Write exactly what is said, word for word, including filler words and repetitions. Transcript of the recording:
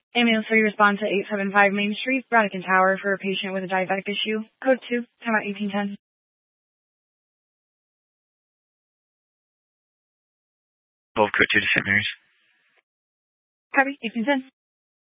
Ambulance three, respond to eight seven five Main Street, Radican Tower, for a patient with a diabetic issue. Code two, timeout eighteen ten. twelve, code two to Saint Mary's. Copy, eighteen ten.